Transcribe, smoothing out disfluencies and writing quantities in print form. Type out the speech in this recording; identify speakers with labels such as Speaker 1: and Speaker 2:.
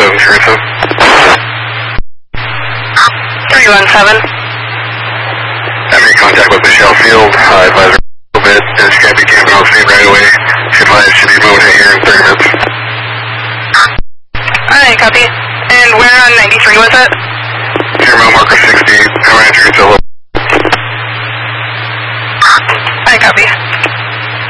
Speaker 1: Teresa.
Speaker 2: 317.
Speaker 1: Having contact with Michelle Field, advisor a little bit, and she's going to be camping on scene right away. She advised